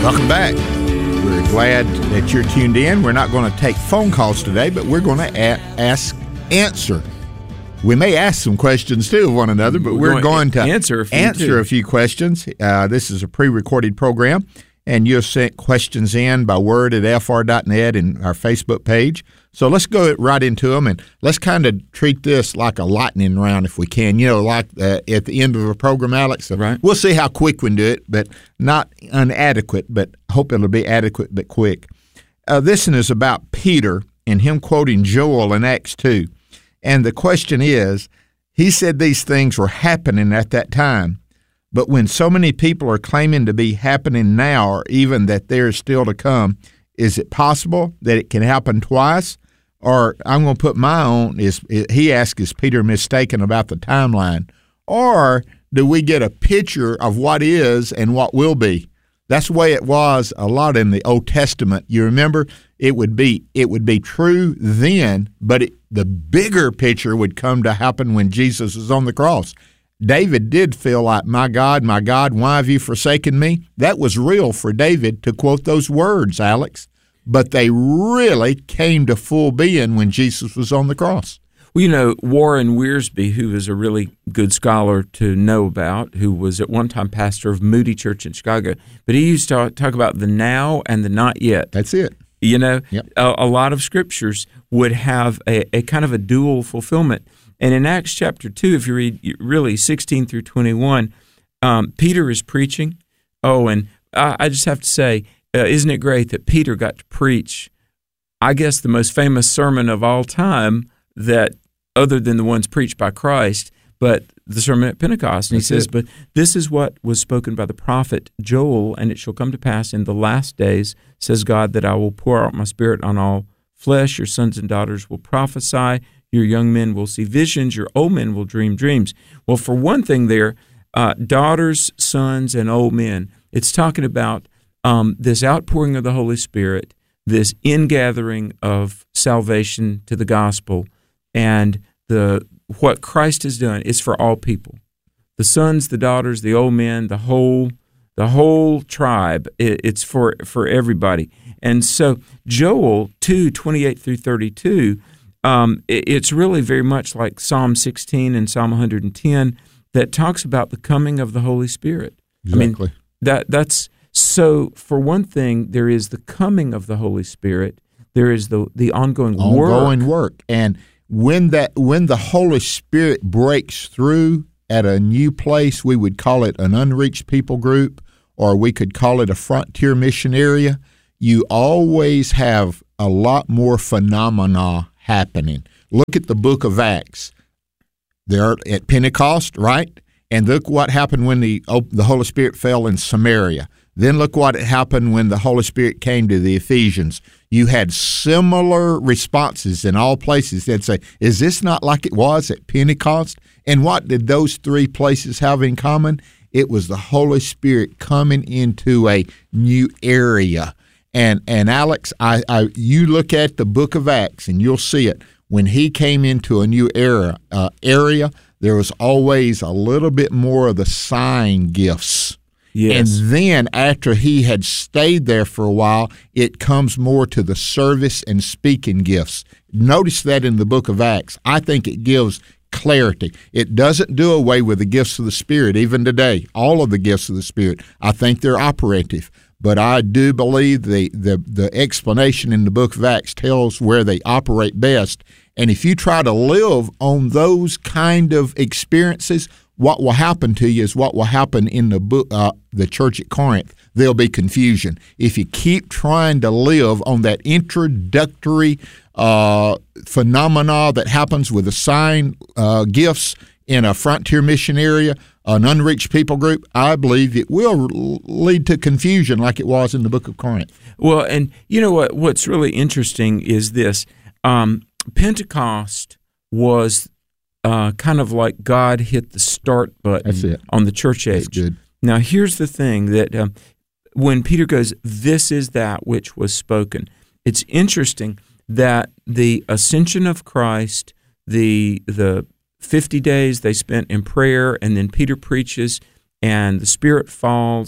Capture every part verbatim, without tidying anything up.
Welcome back. We're glad that you're tuned in. We're not going to take phone calls today, but we're going to a- ask, answer. We may ask some questions, too, of one another, but we're, we're going, going to answer a few, answer a few questions. Uh, this is a pre-recorded program, and you've sent questions in by word at f r dot net and our Facebook page. So let's go right into them, and let's kind of treat this like a lightning round if we can. You know, like uh, at the end of a program, Alex. So right. We'll see how quick we can do it, but not inadequate, but hope it'll be adequate but quick. Uh, this one is about Peter and him quoting Joel in Acts two. And the question is, he said these things were happening at that time, but when so many people are claiming to be happening now, or even that they're still to come, is it possible that it can happen twice? Or I'm going to put my own, is he asked, is Peter mistaken about the timeline? Or do we get a picture of what is and what will be? That's the way it was a lot in the Old Testament. You remember, it would be it would be true then, but it, the bigger picture would come to happen when Jesus is on the cross. David did feel like, my God, my God, why have you forsaken me? That was real for David to quote those words, Alex. But they really came to full being when Jesus was on the cross. Well, you know, Warren Wiersbe, who is a really good scholar to know about, who was at one time pastor of Moody Church in Chicago, but he used to talk about the now and the not yet. That's it. You know, yep. a, a lot of scriptures would have a, a kind of a dual fulfillment. And in Acts chapter two, if you read really sixteen through twenty-one, um, Peter is preaching. Oh, and I, I just have to say, Uh, isn't it great that Peter got to preach, I guess, the most famous sermon of all time, that other than the ones preached by Christ, but the sermon at Pentecost. And he says, but this is what was spoken by the prophet Joel, and it shall come to pass in the last days, says God, that I will pour out my spirit on all flesh. Your sons and daughters will prophesy. Your young men will see visions. Your old men will dream dreams. Well, for one thing there, uh, daughters, sons, and old men, it's talking about Um, this outpouring of the Holy Spirit, this ingathering of salvation to the gospel, and the what Christ has done is for all people. The sons, the daughters, the old men, the whole the whole tribe. It, it's for for everybody. And so Joel two twenty-eight through thirty-two, um, it, it's really very much like Psalm sixteen and Psalm one hundred ten that talks about the coming of the Holy Spirit. Exactly. I mean, that that's. So, for one thing, there is the coming of the Holy Spirit. There is the the ongoing, ongoing work. work. And when that when the Holy Spirit breaks through at a new place, we would call it an unreached people group, or we could call it a frontier mission area. You always have a lot more phenomena happening. Look at the book of Acts. They're at Pentecost, right? And look what happened when the the Holy Spirit fell in Samaria. Then look what happened when the Holy Spirit came to the Ephesians. You had similar responses in all places. They'd say, is this not like it was at Pentecost? And what did those three places have in common? It was the Holy Spirit coming into a new area. And and Alex, I, I you look at the book of Acts and you'll see it. When he came into a new era, uh, area, there was always a little bit more of the sign gifts. Yes. And then after he had stayed there for a while, it comes more to the service and speaking gifts. Notice that in the book of Acts. I think it gives clarity. It doesn't do away with the gifts of the Spirit, even today. All of the gifts of the Spirit, I think they're operative. But I do believe the, the, the explanation in the book of Acts tells where they operate best. And if you try to live on those kind of experiences, what will happen to you is what will happen in the book, uh, the church at Corinth. There'll be confusion. If you keep trying to live on that introductory uh, phenomena that happens with the sign uh, gifts in a frontier mission area, an unreached people group, I believe it will lead to confusion like it was in the book of Corinth. Well, and you know what? What's really interesting is this. Um, Pentecost was uh, kind of like God hit the start button on the church age. That's good. Now, here's the thing, that um, when Peter goes, this is that which was spoken, it's interesting that the ascension of Christ, the the fifty days they spent in prayer, and then Peter preaches, and the Spirit falls,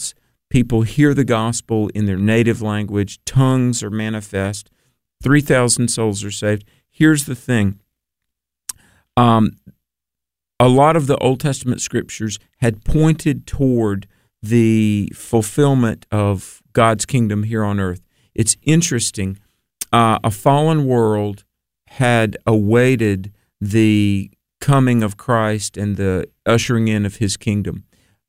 People hear the gospel in their native language. Tongues are manifest. three thousand souls are saved. Here's the thing. Um, a lot of the Old Testament scriptures had pointed toward the fulfillment of God's kingdom here on earth. It's interesting. Uh, a fallen world had awaited the coming of Christ and the ushering in of his kingdom.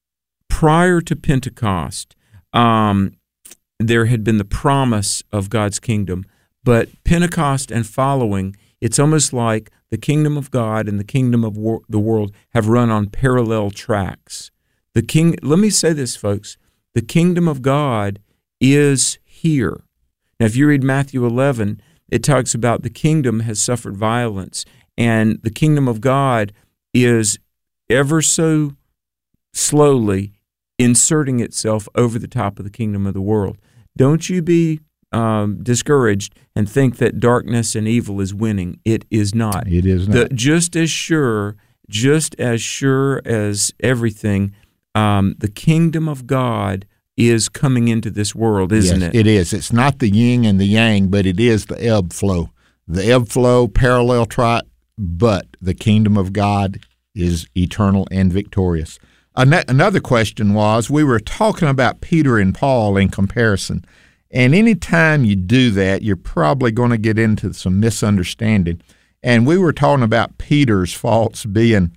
Prior to Pentecost, um, there had been the promise of God's kingdom, but Pentecost and following, it's almost like the kingdom of God and the kingdom of wor- the world have run on parallel tracks. The king. Let me say this, folks. The kingdom of God is here. Now, if you read Matthew eleven, it talks about the kingdom has suffered violence, and the kingdom of God is ever so slowly inserting itself over the top of the kingdom of the world. Don't you be um, discouraged and think that darkness and evil is winning. It is not. It is not. The, just as sure, just as sure as everything, um, the kingdom of God is coming into this world, isn't yes, it? It is. It's not the yin and the yang, but it is the ebb flow. The ebb flow, parallel track, but the kingdom of God is eternal and victorious. Another question was, we were talking about Peter and Paul in comparison, and anytime you do that, you're probably going to get into some misunderstanding. And we were talking about Peter's faults being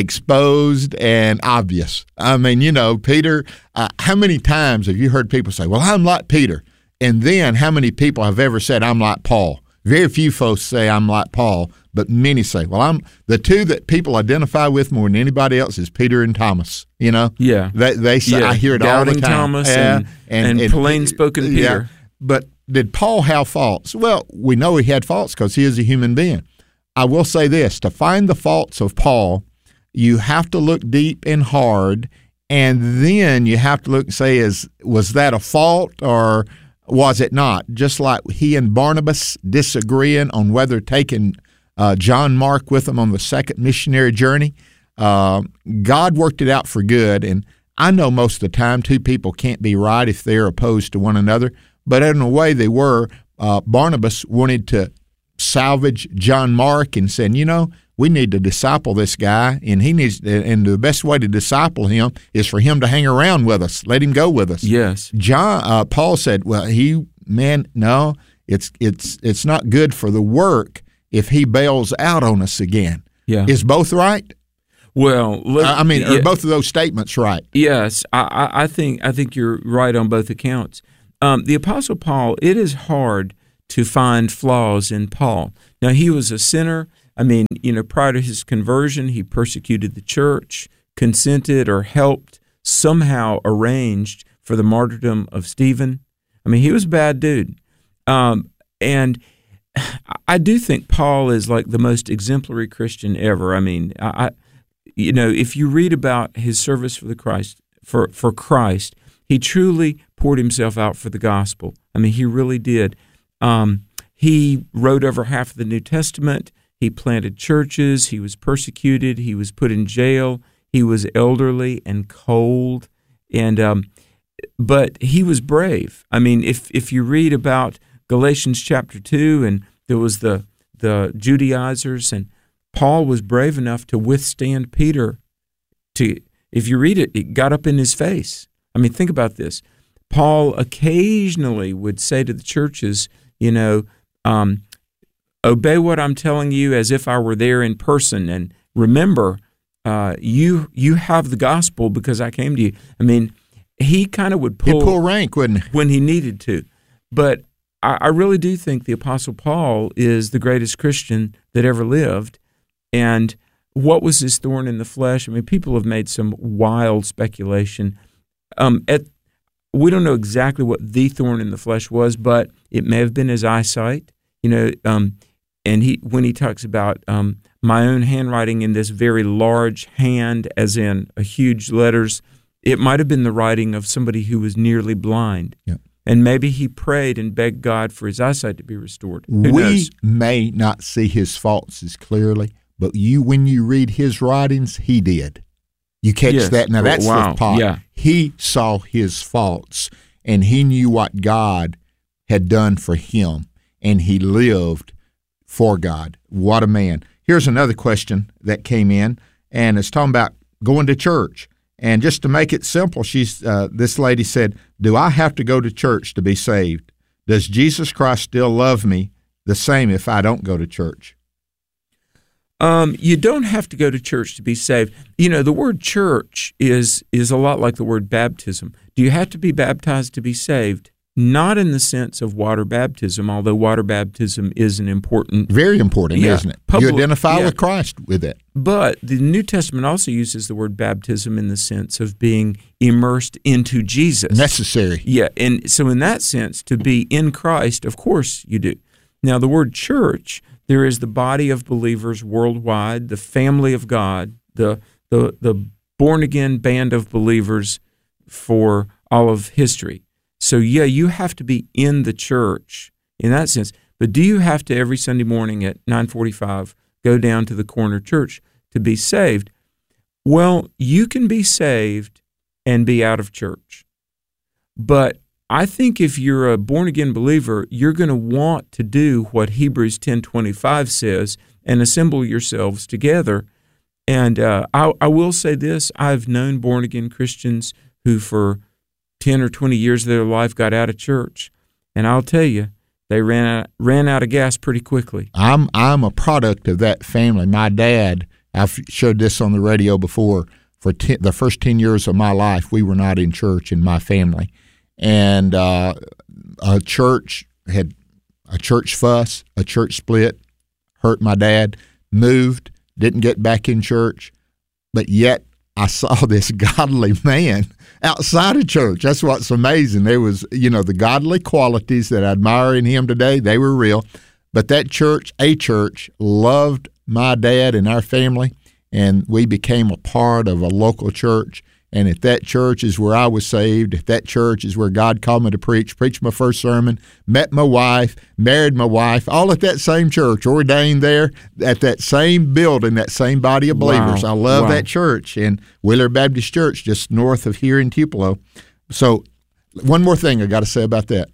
exposed and obvious. I mean, you know, Peter, uh, how many times have you heard people say, well, I'm like Peter? And then how many people have ever said, I'm like Paul? Very few folks say I'm like Paul, but many say, well, I'm the two that people identify with more than anybody else is Peter and Thomas. You know, yeah, they, they say yeah. I hear it Doubting all the time. Thomas yeah. and, and, and, and plain-spoken Peter. Yeah. But did Paul have faults? Well, we know he had faults because he is a human being. I will say this: to find the faults of Paul, you have to look deep and hard, and then you have to look and say, is was that a fault or was it not? Just like he and Barnabas disagreeing on whether taking uh, John Mark with them on the second missionary journey, uh, God worked it out for good. And I know most of the time two people can't be right if they're opposed to one another, but in a way they were. Uh, Barnabas wanted to salvage John Mark and said, you know, we need to disciple this guy, and he needs, and the best way to disciple him is for him to hang around with us, let him go with us. Yes. John, uh, Paul said, well, he, man, no, it's it's it's not good for the work if he bails out on us again. Yeah. Is both right? Well, look, I mean, yeah, are both of those statements right? Yes, I, I think I think you're right on both accounts. Um, the Apostle Paul, it is hard to find flaws in Paul. Now, he was a sinner. I mean, you know, prior to his conversion, he persecuted the church, consented or helped, somehow arranged for the martyrdom of Stephen. I mean, he was a bad dude. Um, and I do think Paul is like the most exemplary Christian ever. I mean, I, you know, if you read about his service for the Christ, for, for Christ, he truly poured himself out for the gospel. I mean, he really did. Um, he wrote over half of the New Testament. He planted churches. He was persecuted. He was put in jail. He was elderly and cold, and um, but he was brave. I mean, if if you read about Galatians chapter two, and there was the the Judaizers, and Paul was brave enough to withstand Peter. To if you read it, it got up in his face. I mean, think about this. Paul occasionally would say to the churches, you know, um, obey what I'm telling you as if I were there in person, and remember, uh, you you have the gospel because I came to you. I mean, he kind of would pull, He'd pull rank, wouldn't he? when he needed to. But I, I really do think the Apostle Paul is the greatest Christian that ever lived. And what was his thorn in the flesh? I mean, people have made some wild speculation. Um, at we don't know exactly what the thorn in the flesh was, but it may have been his eyesight. You know, um, and he when he talks about um, my own handwriting in this very large hand, as in a huge letters, it might have been the writing of somebody who was nearly blind. Yeah. And maybe he prayed and begged God for his eyesight to be restored. Who we knows? may not see his faults as clearly, but you, when you read his writings, he did. You catch Yes. that? Now, that's Wow. the part. Yeah. He saw his faults, and he knew what God had done for him, and he lived for God. What a man. Here's another question that came in, and it's talking about going to church. And just to make it simple, she's uh, this lady said, do I have to go to church to be saved? Does Jesus Christ still love me the same if I don't go to church? Um, you don't have to go to church to be saved. You know, the word church is is a lot like the word baptism. Do you have to be baptized to be saved? Not in the sense of water baptism, although water baptism is an important... Very important, Yeah, isn't it? public- you identify yeah. with Christ with it. But the New Testament also uses the word baptism in the sense of being immersed into Jesus. Necessary. Yeah, and so in that sense, to be in Christ, of course you do. Now, the word church, there is the body of believers worldwide, the family of God, the the the born-again band of believers for all of history. So, yeah, you have to be in the church in that sense. But do you have to every Sunday morning at nine forty-five go down to the corner church to be saved? Well, you can be saved and be out of church. But I think if you're a born-again believer, you're going to want to do what Hebrews ten twenty-five says and assemble yourselves together. And uh, I, I will say this, I've known born-again Christians who for ten or twenty years of their life got out of church. And I'll tell you, they ran out, ran out of gas pretty quickly. I'm I'm a product of that family. My dad, I've showed this on the radio before, for ten, the first ten years of my life, we were not in church in my family. And uh, a church had a church fuss, a church split, hurt my dad, moved, didn't get back in church, but yet I saw this godly man outside of church. That's what's amazing. There was, you know, the godly qualities that I admire in him today, they were real. But that church, a church, loved my dad and our family, and we became a part of a local church. And if that church is where I was saved, if that church is where God called me to preach, preached my first sermon, met my wife, married my wife, all at that same church, ordained there, at that same building, that same body of believers. Wow. I love Wow. that church, and Wheeler Baptist Church, just north of here in Tupelo. So one more thing I got to say about that.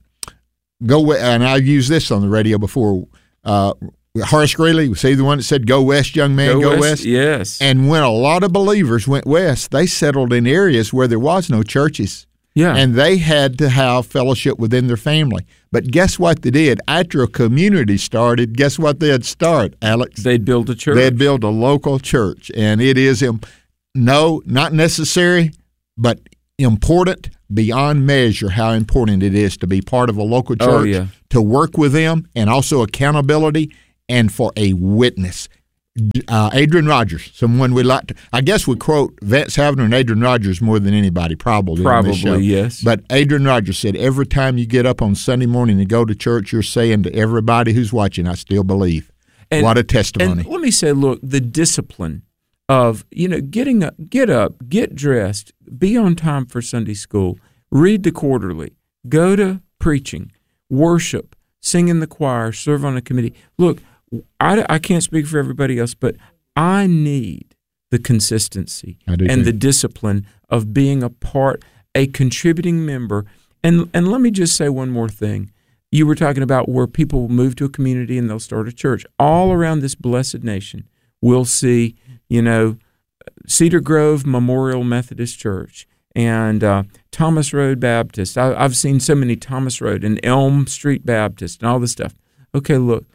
Go, and I've used this on the radio before. Uh, Horace Greeley, was he the one that said, go west, young man, go, Go west? west, yes. And when a lot of believers went west, they settled in areas where there was no churches. Yeah. And they had to have fellowship within their family. But guess what they did? After a community started, guess what they'd start, Alex? They'd build a church. They'd build a local church. And it is, um, no, not necessary, but important beyond measure how important it is to be part of a local church, Oh, yeah. to work with them, and also accountability, and for a witness. Uh, Adrian Rogers, someone we like to, I guess we quote Vance Havner and Adrian Rogers more than anybody, probably. on this show. Probably, yes. But Adrian Rogers said, every time you get up on Sunday morning and go to church, you're saying to everybody who's watching, I still believe. And- What a testimony. And let me say, look, the discipline of, you know, getting up, get up, get dressed, be on time for Sunday school, read the quarterly, go to preaching, worship, sing in the choir, serve on a committee. Look, I, I can't speak for everybody else, but I need the consistency I do and too. the discipline of being a part, a contributing member. And and let me just say one more thing. You were talking about where people will move to a community and they'll start a church. All around this blessed nation, we'll see, you know, Cedar Grove Memorial Methodist Church and uh, Thomas Road Baptist. I, I've seen so many Thomas Road and Elm Street Baptist and all this stuff. Okay, look.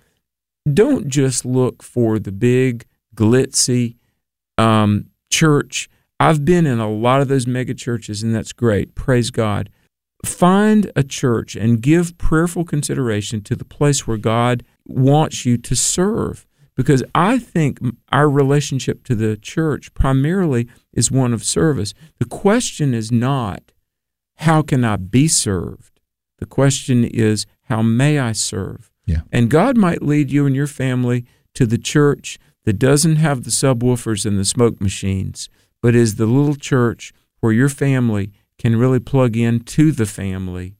Don't just look for the big, glitzy um, church. I've been in a lot of those mega churches, and that's great. Praise God. Find a church and give prayerful consideration to the place where God wants you to serve. Because I think our relationship to the church primarily is one of service. The question is not, how can I be served? The question is, how may I serve? Yeah. And God might lead you and your family to the church that doesn't have the subwoofers and the smoke machines, but is the little church where your family can really plug in to the family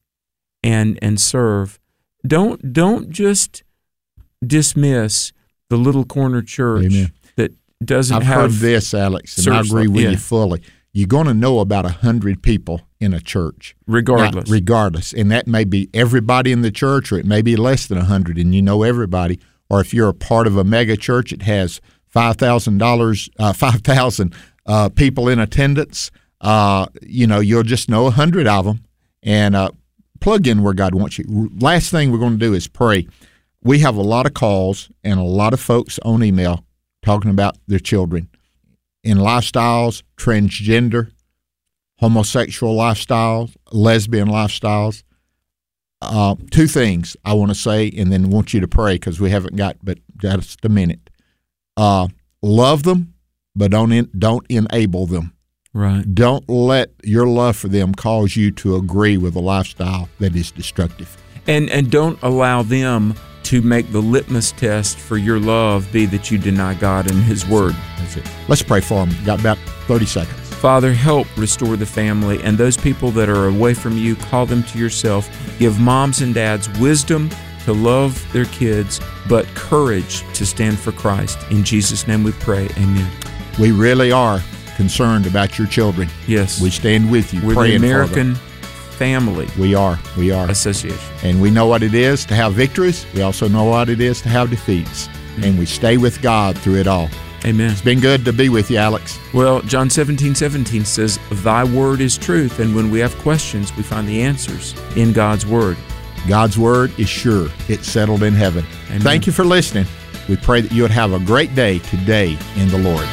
and and serve. Don't don't just dismiss the little corner church Amen. that doesn't I've have heard this, Alex, and I service- agree with yeah. you fully. You're going to know about a hundred people in a church, Regardless. Now, regardless, and that may be everybody in the church, or it may be less than a hundred, and you know everybody. Or if you're a part of a mega church, it has five thousand dollars, uh, five thousand uh, people in attendance. Uh, you know, you'll just know a hundred of them, and uh, plug in where God wants you. Last thing we're going to do is pray. We have a lot of calls and a lot of folks on email talking about their children in lifestyles, transgender, homosexual lifestyles, lesbian lifestyles. Uh, two things I want to say, and then want you to pray because we haven't got but just a minute. Uh, love them, but don't in, don't enable them. Right. Don't let your love for them cause you to agree with a lifestyle that is destructive. And and don't allow them to make the litmus test for your love be that you deny God and His Word. That's it. Let's pray for them. Got about thirty seconds. Father, help restore the family, and those people that are away from you, call them to yourself. Give moms and dads wisdom to love their kids, but courage to stand for Christ. In Jesus' name we pray, amen. We really are concerned about your children. Yes. We stand with you, We're the praying American for them. Family We are. We are. Association. And we know what it is to have victories. We also know what it is to have defeats. And we stay with God through it all. Amen. It's been good to be with you, Alex. Well, John seventeen seventeen says, Thy word is truth, and when we have questions, we find the answers in God's word. God's word is sure. It's settled in heaven. Amen. Thank you for listening. We pray that you would have a great day today in the Lord.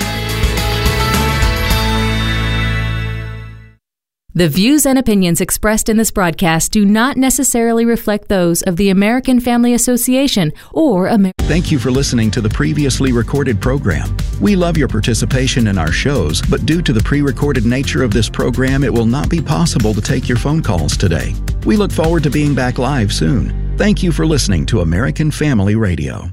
The views and opinions expressed in this broadcast do not necessarily reflect those of the American Family Association or Amer- Thank you for listening to the previously recorded program. We love your participation in our shows, but due to the pre-recorded nature of this program, it will not be possible to take your phone calls today. We look forward to being back live soon. Thank you for listening to American Family Radio.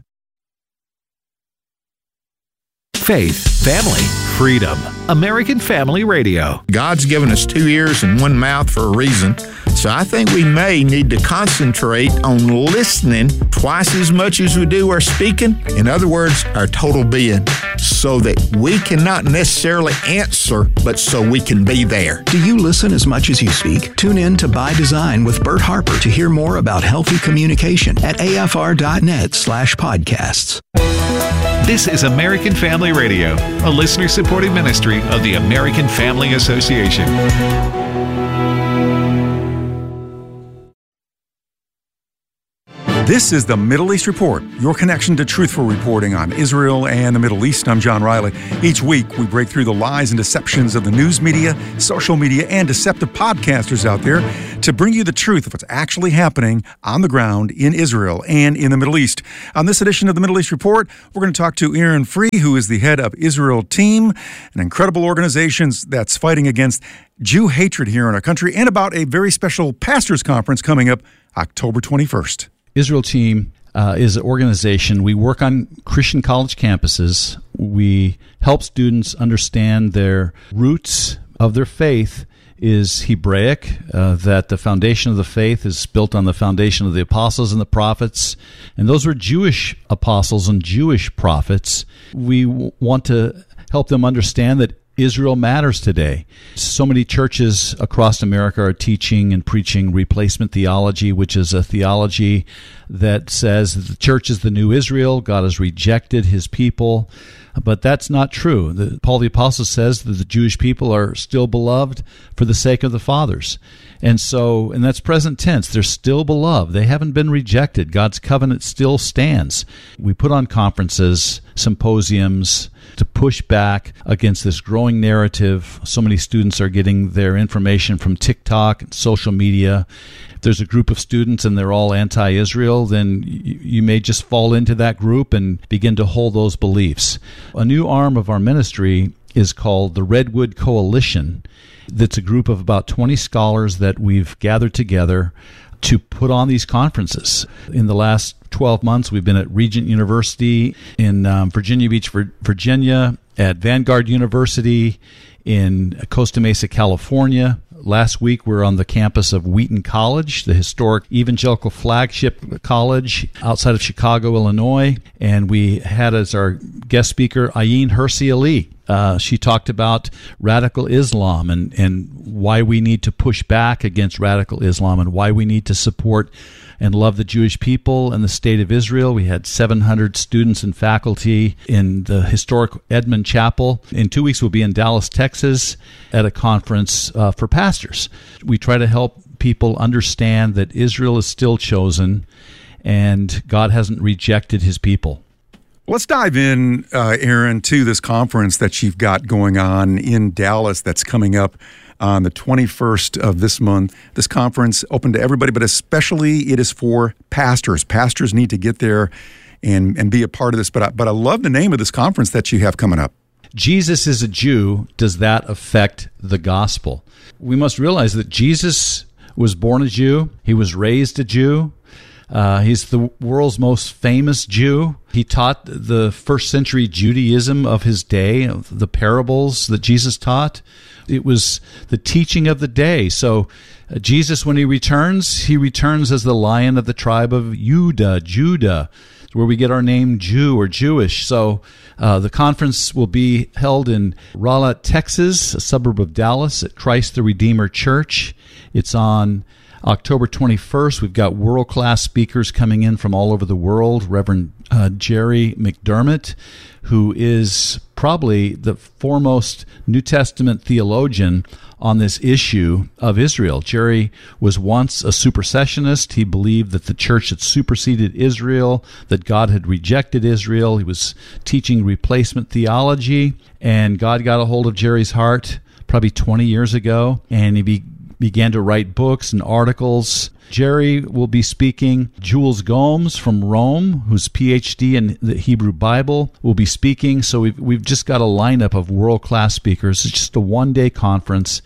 Faith, family, freedom. American Family Radio. God's given us two ears and one mouth for a reason. So I think we may need to concentrate on listening twice as much as we do our speaking. In other words, our total being, so that we cannot necessarily answer, but so we can be there. Do you listen as much as you speak? Tune in to By Design with Bert Harper to hear more about healthy communication at afr.net slash podcasts. This is American Family Radio, a listener-supported ministry of the American Family Association. This is the Middle East Report, your connection to truthful reporting on Israel and the Middle East. I'm John Riley. Each week, we break through the lies and deceptions of the news media, social media, and deceptive podcasters out there to bring you the truth of what's actually happening on the ground in Israel and in the Middle East. On this edition of the Middle East Report, we're going to talk to Aaron Free, who is the head of Israel Team, an incredible organization that's fighting against Jew hatred here in our country, and about a very special pastors' conference coming up October twenty-first. Israel Team uh, is an organization. We work on Christian college campuses. We help students understand their roots of their faith is Hebraic, uh, that the foundation of the faith is built on the foundation of the apostles and the prophets. And those were Jewish apostles and Jewish prophets. We w- want to help them understand that Israel matters today. So many churches across America are teaching and preaching replacement theology, which is a theology that says that the church is the new Israel. God has rejected his people. But that's not true. The, Paul the Apostle says that the Jewish people are still beloved for the sake of the fathers. And so, and that's present tense. They're still beloved. They haven't been rejected. God's covenant still stands. We put on conferences, symposiums, to push back against this growing narrative. So many students are getting their information from TikTok and social media. If there's a group of students and they're all anti-Israel, then you, you may just fall into that group and begin to hold those beliefs. A new arm of our ministry is called the Redwood Coalition. That's a group of about twenty scholars that we've gathered together to put on these conferences. In the last twelve months, we've been at Regent University in um, Virginia Beach, Virginia, at Vanguard University in Costa Mesa, California, last week, we're on the campus of Wheaton College, the historic evangelical flagship college outside of Chicago, Illinois. And we had as our guest speaker Ayin Hirsi Ali. Uh, she talked about radical Islam and, and why we need to push back against radical Islam and why we need to support and love the Jewish people and the state of Israel. We had seven hundred students and faculty in the historic Edmund Chapel. In two weeks, we'll be in Dallas, Texas at a conference uh, for pastors. We try to help people understand that Israel is still chosen and God hasn't rejected his people. Let's dive in, uh, Aaron, to this conference that you've got going on in Dallas that's coming up on the twenty-first of this month. This conference open to everybody, but especially it is for pastors. Pastors need to get there and, and be a part of this. But I, but I love the name of this conference that you have coming up. Jesus is a Jew. Does that affect the gospel? We must realize that Jesus was born a Jew. He was raised a Jew. Uh, he's the world's most famous Jew. He taught the first century Judaism of his day, the parables that Jesus taught. It was the teaching of the day. So uh, Jesus, when he returns, he returns as the Lion of the tribe of Judah, Judah, where we get our name Jew or Jewish. So uh, the conference will be held in Raleigh, Texas, a suburb of Dallas, at Christ the Redeemer Church. It's on October twenty-first. We've got world-class speakers coming in from all over the world. Reverend uh, Jerry McDermott, who is probably the foremost New Testament theologian on this issue of Israel. Jerry was once a supersessionist. He believed that the church had superseded Israel, that God had rejected Israel. He was teaching replacement theology, and God got a hold of Jerry's heart probably twenty years ago, and he be began to write books and articles. Jerry will be speaking. Jules Gomes from Rome, who's P H D in the Hebrew Bible, will be speaking. So we've, we've just got a lineup of world-class speakers. It's just a one-day conference,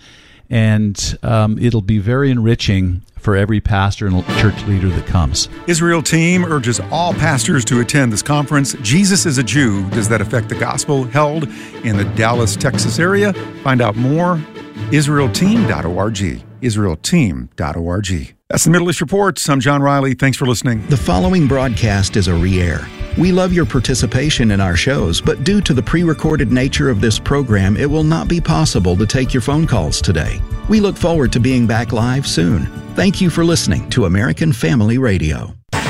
and um, it'll be very enriching for every pastor and church leader that comes. Israel Team urges all pastors to attend this conference. Jesus is a Jew. Does that affect the gospel? Held in the Dallas, Texas area. Find out more. Israel team dot org. Israel team dot org. That's the Middle East Report. I'm John Riley. Thanks for listening. The following broadcast is a re-air. We love your participation in our shows, but due to the pre-recorded nature of this program, it will not be possible to take your phone calls today. We look forward to being back live soon. Thank you for listening to American Family Radio.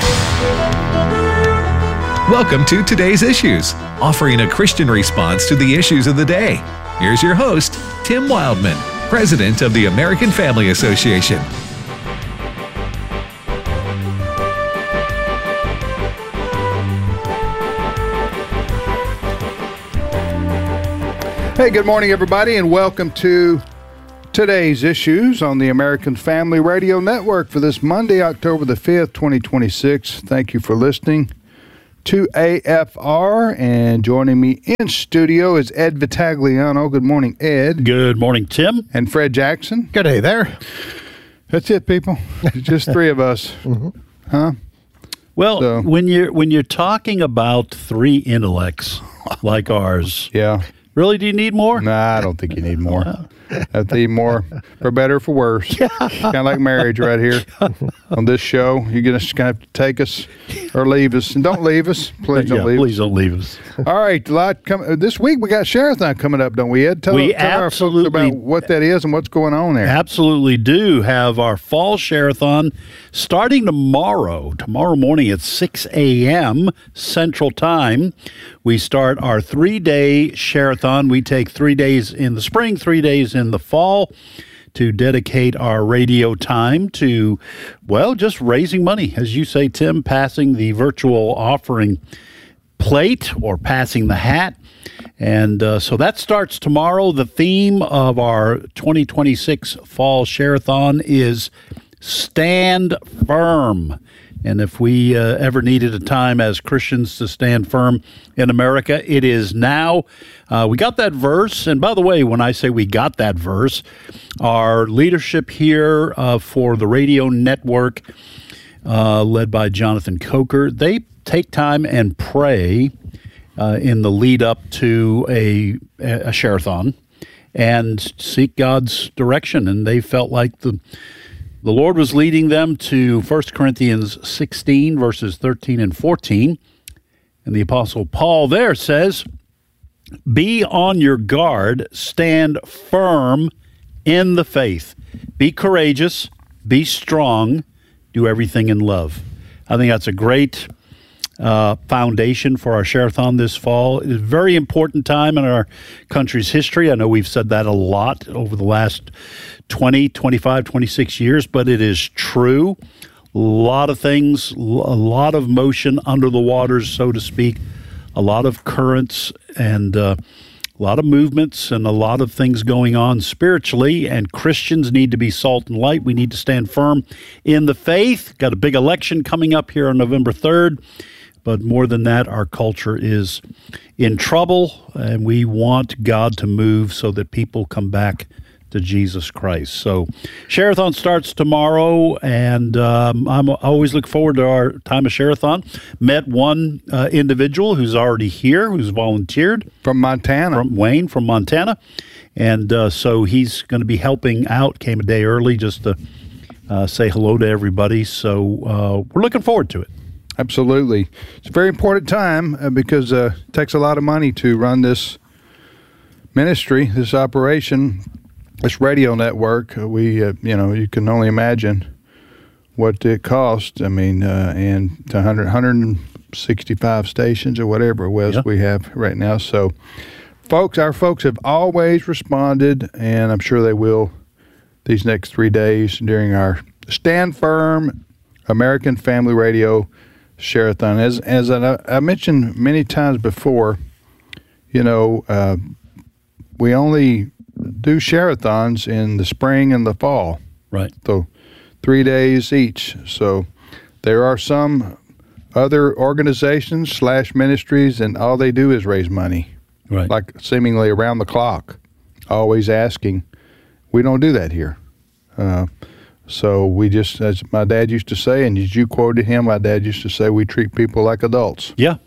Welcome to Today's Issues, offering a Christian response to the issues of the day. Here's your host, Tim Wildman, President of the American Family Association. Hey, good morning, everybody, and welcome to Today's Issues on the American Family Radio Network for this Monday, October the fifth, twenty twenty-six. Thank you for listening to A F R, and joining me in studio is Ed Vitagliano. Good morning, Ed. Good morning, Tim. And Fred Jackson. Good day there. That's it, people. Just three of us. Mm-hmm. Huh? Well, so. when you're when you're talking about three intellects like ours, yeah. Really, do you need more? Nah, I don't think you need more. I need more, for better or for worse. Kind of like marriage right here on this show. You're just going to have to take us or leave us. And don't leave us. Please don't yeah, leave please us. don't leave us. All right. A lot come, this week we got Share-a-thon coming up, don't we, Ed? Tell, we tell absolutely, our folks about what that is and what's going on there. Absolutely do have our fall Share-a-thon starting tomorrow. Tomorrow morning at six a.m. Central Time. We start our three-day Share-a-thon. We take three days in the spring, three days in the fall to dedicate our radio time to, well, just raising money. As you say, Tim, passing the virtual offering plate or passing the hat. And uh, so that starts tomorrow. The theme of our twenty twenty-six Fall Share-a-thon is Stand Firm. And if we uh, ever needed a time as Christians to stand firm in America, it is now. Uh, we got that verse. And by the way, when I say we got that verse, our leadership here uh, for the radio network, uh, led by Jonathan Coker, they take time and pray uh, in the lead up to a, a Share-a-thon. and seek God's direction. And they felt like the the Lord was leading them to First Corinthians sixteen, verses thirteen and fourteen. And the Apostle Paul there says, "Be on your guard, stand firm in the faith. Be courageous, be strong, do everything in love." I think that's a great uh, foundation for our Share-a-thon this fall. It's a very important time in our country's history. I know we've said that a lot over the last twenty, twenty-five, twenty-six years, but it is true. A lot of things, a lot of motion under the waters, so to speak, a lot of currents and uh, a lot of movements and a lot of things going on spiritually, and Christians need to be salt and light. We need to stand firm in the faith. Got a big election coming up here on November third, but more than that, our culture is in trouble, and we want God to move so that people come back to Jesus Christ. So Share-a-thon starts tomorrow, and um, I'm, I always look forward to our time of Share-a-thon. Met one uh, individual who's already here, who's volunteered. From Montana. From Wayne, from Montana. And uh, so he's going to be helping out, came a day early just to uh, say hello to everybody. So uh, we're looking forward to it. Absolutely. It's a very important time uh, because uh, it takes a lot of money to run this ministry, this operation, this radio network. Uh, we, uh, you know, you can only imagine what it costs. I mean, uh, and to one hundred, one hundred sixty-five stations or whatever it was yeah. we have right now. So, folks, our folks have always responded, and I'm sure they will these next three days during our Stand Firm American Family Radio Share-a-thon. As as I, I mentioned many times before, you know, uh, we only do share-a-thons in the spring and the fall. Right. So three days each. So there are some other organizations slash ministries, and all they do is raise money. Right. Like seemingly around the clock, always asking. We don't do that here. Uh, so we just, as my dad used to say, and as you quoted him, my dad used to say, we treat people like adults. Yeah.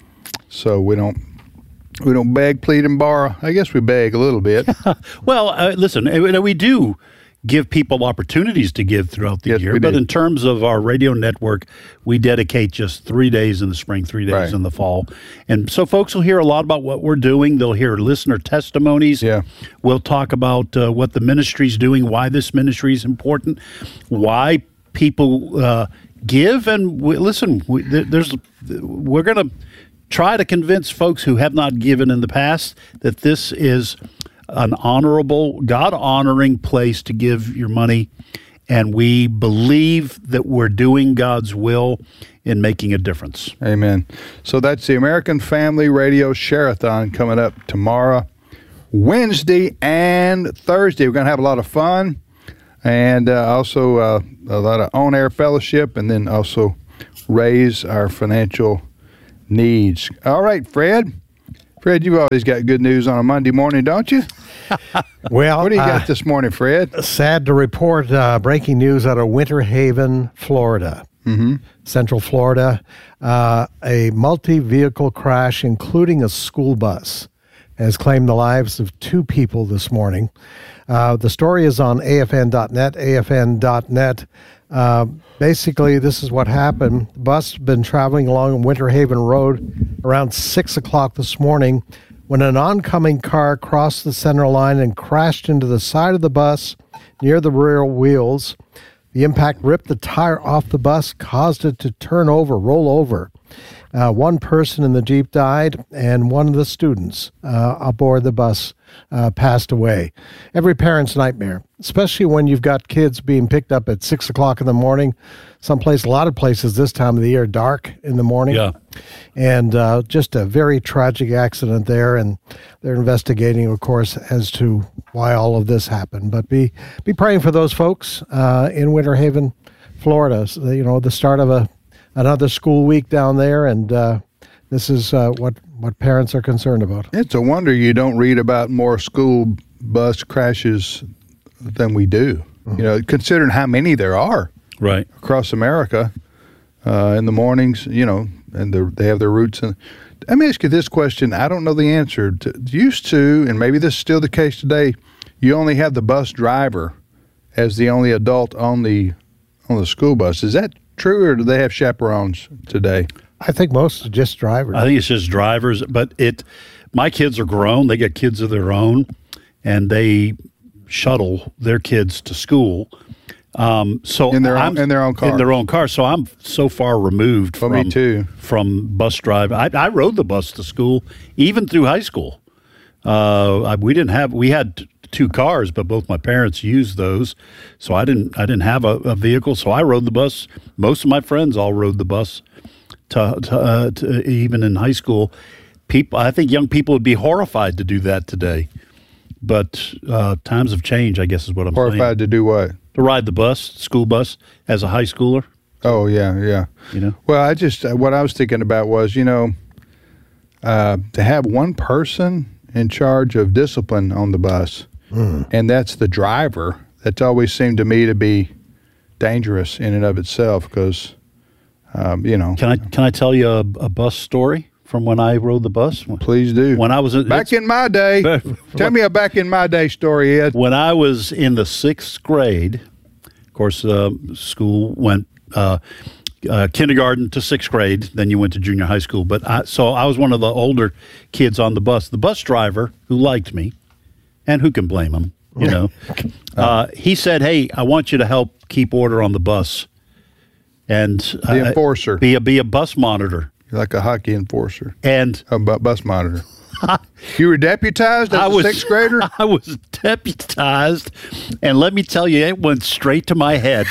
So we don't we don't beg, plead, and borrow. I guess we beg a little bit. Well, uh, listen, we do give people opportunities to give throughout the yes, year, we but do. in terms of our radio network, we dedicate just three days in the spring, three days Right. in the fall. And so folks will hear a lot about what we're doing. They'll hear listener testimonies. Yeah. We'll talk about uh, what the ministry's doing, why this ministry is important, why people uh, give. And we, listen, we, there's we're going to try to convince folks who have not given in the past that this is an honorable, God-honoring place to give your money, and we believe that we're doing God's will in making a difference. Amen. So that's the American Family Radio Share-a-thon coming up tomorrow, Wednesday, and Thursday. We're going to have a lot of fun, and uh, also uh, a lot of on-air fellowship, and then also raise our financial needs. All right, Fred. Fred, you've always got good news on a Monday morning, don't you? Well, What do you got uh, this morning, Fred? sad to report uh, breaking news out of Winter Haven, Florida, Mm-hmm. Central Florida. Uh, a multi-vehicle crash, including a school bus, has claimed the lives of two people this morning. Uh, the story is on A F N dot net, A F N dot net. Uh, basically, this is what happened. The bus had been traveling along Winter Haven Road around six o'clock this morning when an oncoming car crossed the center line and crashed into the side of the bus near the rear wheels. The impact ripped the tire off the bus, caused it to turn over, roll over. Uh, one person in the Jeep died, and one of the students uh, aboard the bus uh, passed away. Every parent's nightmare, especially when you've got kids being picked up at six o'clock in the morning. Someplace, a lot of places this time of the year, dark in the morning. Yeah. And uh, just a very tragic accident there, and they're investigating, of course, as to why all of this happened. But be be praying for those folks uh, in Winter Haven, Florida. So, you know, the start of a another school week down there, and uh, this is uh, what what parents are concerned about. It's a wonder you don't read about more school bus crashes than we do. Mm-hmm. You know, considering how many there are Right. across America uh, in the mornings. You know, and they're- they have their routes in Let me ask you this question. I don't know the answer. To, used to, and maybe this is still the case today, you only have the bus driver as the only adult on the on the school bus. Is that true, or do they have chaperones today? I think most are just drivers. I think it's just drivers, but it. My kids are grown. They got kids of their own, and they shuttle their kids to school. Um, so in their I'm, own, in their own car. In their own car. So I'm so far removed well, from me too. from bus drive. I, I rode the bus to school, even through high school. Uh, I, we didn't have. We had two cars, but both my parents used those, so I didn't. I didn't have a, a vehicle, so I rode the bus. Most of my friends all rode the bus. To, to, uh, to even in high school, people. I think young people would be horrified to do that today. But uh, times have changed, I guess is what I'm horrified saying. Horrified to do what? To ride the bus, school bus, as a high schooler. Oh yeah, yeah. You know. Well, I just uh, what I was thinking about was, you know, uh, to have one person in charge of discipline on the bus, mm. and that's the driver. That's always seemed to me to be dangerous in and of itself, because, um, you know. Can I can I tell you a, a bus story from when I rode the bus? Please do. When I was in, back in my day. Tell me a back in my day story, Ed. When I was in the sixth grade, of course, uh, school went uh, uh, kindergarten to sixth grade. Then you went to junior high school. But I, so I was one of the older kids on the bus. The bus driver, who liked me, and who can blame him, you know, uh, he said, "Hey, I want you to help keep order on the bus, and uh, the enforcer, be a be a bus monitor." You're like a hockey enforcer. And a bu- bus monitor. You were deputized as I a was, sixth grader? I was deputized, and let me tell you, it went straight to my head.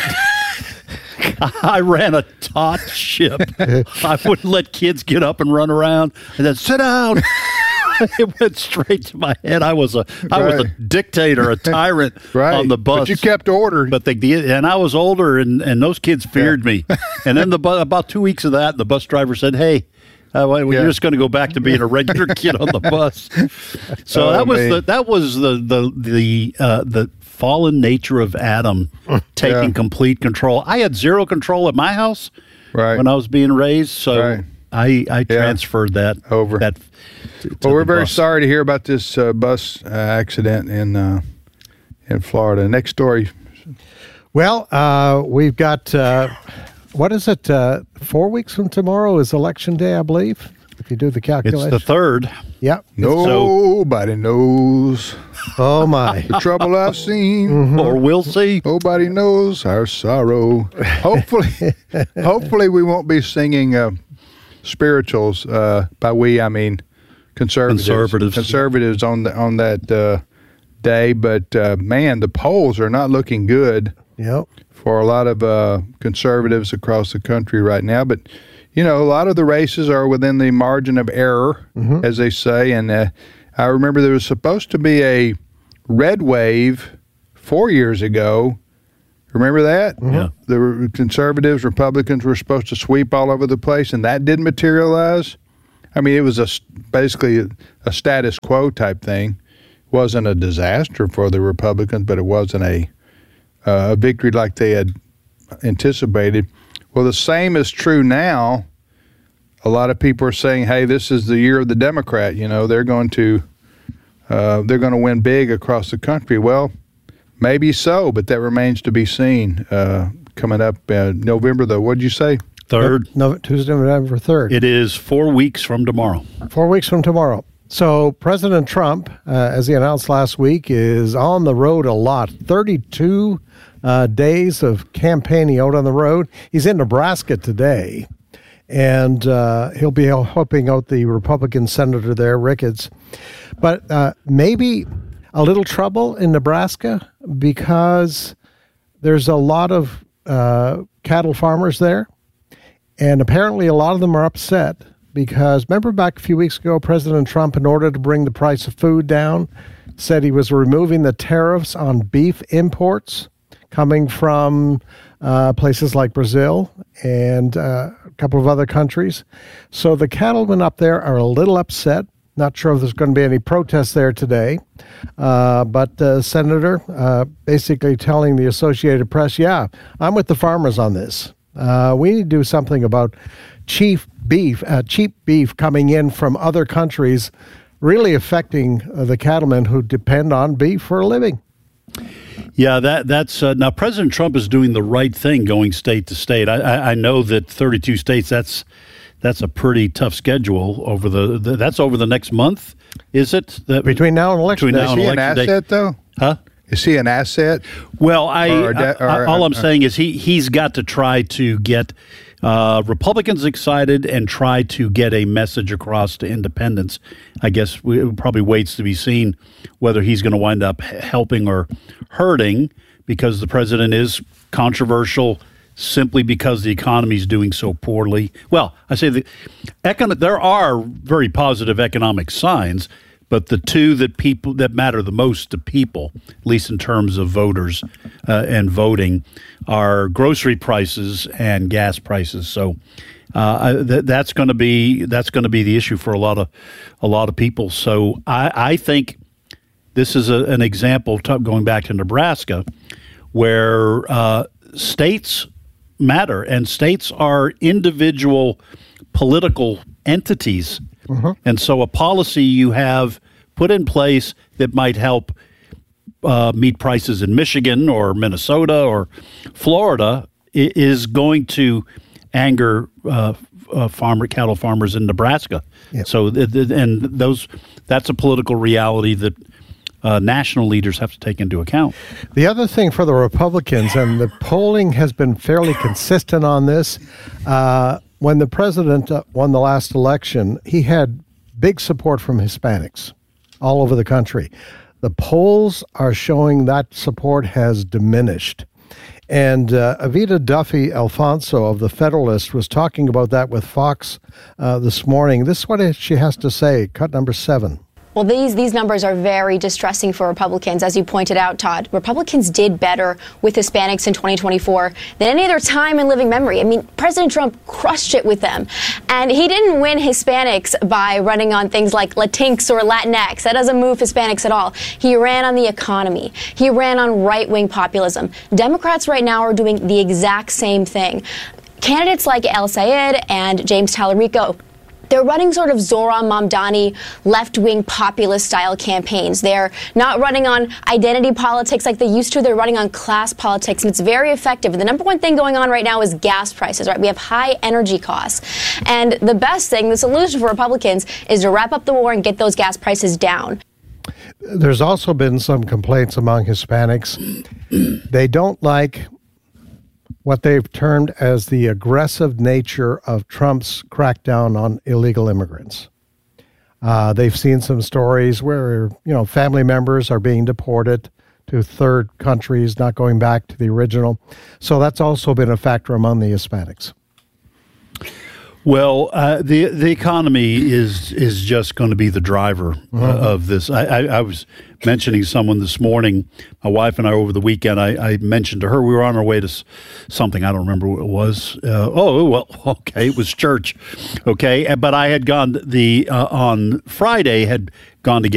I ran a taut ship. I wouldn't let kids get up and run around, and then sit down. It went straight to my head. I was a I right. was a dictator, a tyrant right. on the bus. But you kept order. But they and I was older, and, and those kids feared yeah. me. And then the about two weeks of that, the bus driver said, "Hey, uh, well, yeah. you're just going to go back to being a regular kid on the bus." So oh, that was man. the that was the the the uh, the fallen nature of Adam taking yeah. complete control. I had zero control at my house right. when I was being raised, so right. I I yeah. transferred that over. That to, to well, we're very bus. sorry to hear about this uh, bus uh, accident in uh, in Florida. Next story. Well, uh, we've got uh, what is it? Uh, four weeks from tomorrow is Election Day, I believe. If you do the calculation, it's the third. Yep. Nobody so, knows. Oh my! The trouble I've seen, mm-hmm. or will see. Nobody knows our sorrow. Hopefully, hopefully we won't be singing uh, spirituals. Uh, by we, I mean conservatives. Conservatives, conservatives on the on that uh, day. But uh, man, the polls are not looking good. Yep. For a lot of uh, conservatives across the country right now, but. You know, a lot of the races are within the margin of error, mm-hmm. as they say. And uh, I remember there was supposed to be a red wave four years ago. Remember that? Mm-hmm. Yeah. The conservatives, Republicans were supposed to sweep all over the place, and that didn't materialize. I mean, it was a, basically a, a status quo type thing. It wasn't a disaster for the Republicans, but it wasn't a, uh, a victory like they had anticipated. Well, the same is true now. A lot of people are saying, "Hey, this is the year of the Democrat." You know, they're going to uh, they're going to win big across the country. Well, maybe so, but that remains to be seen. Uh, coming up uh, November, the what did you say? Third, no, Tuesday, November third. It is four weeks from tomorrow. Four weeks from tomorrow. So President Trump, uh, as he announced last week, is on the road a lot. thirty-two uh, days of campaigning out on the road. He's in Nebraska today, and uh, he'll be helping out the Republican senator there, Ricketts. But uh, maybe a little trouble in Nebraska because there's a lot of uh, cattle farmers there, and apparently a lot of them are upset. Because remember back a few weeks ago, President Trump, in order to bring the price of food down, said he was removing the tariffs on beef imports coming from uh, places like Brazil and uh, a couple of other countries. So the cattlemen up there are a little upset. Not sure if there's going to be any protests there today. Uh, but the senator uh, basically telling the Associated Press, yeah, I'm with the farmers on this. Uh, we need to do something about cheap beef, uh, cheap beef coming in from other countries, really affecting uh, the cattlemen who depend on beef for a living. Yeah, that that's uh, now President Trump is doing the right thing, going state to state. I, I, I know that thirty-two states. That's that's a pretty tough schedule over the, the that's over the next month. Is it that, between now and election between day? Now and Is he election an asset day? though? Huh? Is he an asset? Well, I, Or de- I- or- all I'm or- saying is he he's got to try to get uh, Republicans excited and try to get a message across to independents. I guess we, it probably waits to be seen whether he's going to wind up h- helping or hurting, because the president is controversial simply because the economy is doing so poorly. Well, I say the econ- there are very positive economic signs. But the two that people that matter the most to people, at least in terms of voters uh, and voting, are grocery prices and gas prices. So uh, th- that's going to be that's going to be the issue for a lot of a lot of people. So I, I think this is a, an example, t- going back to Nebraska, where uh, states matter, and states are individual political entities. Uh-huh. And so a policy you have put in place that might help uh, meet prices in Michigan or Minnesota or Florida i- is going to anger uh, uh, farmer cattle farmers in Nebraska. Yep. So th- th- and those that's a political reality that uh, national leaders have to take into account. The other thing for the Republicans, and the polling has been fairly consistent on this, uh, when the president uh, won the last election, he had big support from Hispanics all over the country. The polls are showing that support has diminished. And uh, Avita Duffy Alfonso of The Federalist was talking about that with Fox uh, this morning. This is what she has to say, cut number seven. Well, these these numbers are very distressing for Republicans. As you pointed out, Todd, Republicans did better with Hispanics in twenty twenty-four than any other time in living memory. I mean, President Trump crushed it with them. And he didn't win Hispanics by running on things like Latinx or Latinx. That doesn't move Hispanics at all. He ran on the economy. He ran on right-wing populism. Democrats right now are doing the exact same thing. Candidates like El Sayed and James Tallarico, they're running sort of Zohran Mamdani left-wing populist-style campaigns. They're not running on identity politics like they used to. They're running on class politics, and it's very effective. And the number one thing going on right now is gas prices, right? We have high energy costs. And the best thing, the solution for Republicans, is to wrap up the war and get those gas prices down. There's also been some complaints among Hispanics. They don't like what they've termed as the aggressive nature of Trump's crackdown on illegal immigrants. Uh, they've seen some stories where, you know, family members are being deported to third countries, not going back to the original. So that's also been a factor among the Hispanics. Well, uh, the the economy is is just going to be the driver uh, mm-hmm. of this. I, I, I was mentioning someone this morning. My wife and I over the weekend. I, I mentioned to her we were on our way to something. I don't remember what it was. Uh, oh well, okay, it was church. Okay, but I had gone the uh, on Friday had gone to get